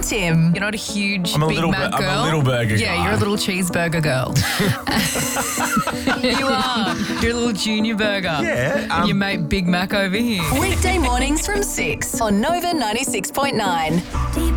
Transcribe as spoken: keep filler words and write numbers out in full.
Tim. You're not a huge I'm a Big little Mac bit- I'm a girl. little burger Yeah, guy. you're a little cheeseburger girl. You are. You're a little junior burger. Yeah, And um, your mate Big Mac over here. Weekday mornings from six on Nova ninety-six point nine.